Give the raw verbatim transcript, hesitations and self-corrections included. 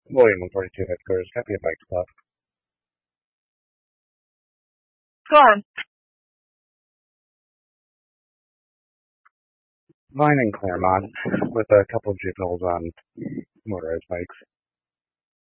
William one forty-two headquarters, copy a bike stop. Go on. Vine in Claremont with a couple of juveniles on motorized bikes.